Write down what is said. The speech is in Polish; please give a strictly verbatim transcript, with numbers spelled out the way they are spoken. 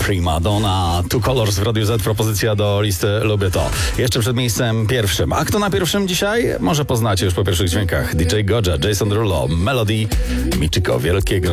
Prima Donna, Two Colors w Radiu Z, propozycja do listy Lubię To. Jeszcze przed miejscem pierwszym. A kto na pierwszym dzisiaj? Może poznacie już po pierwszych dźwiękach. D J Goja, Jason Derulo, Melody, Michiko Wielkiego.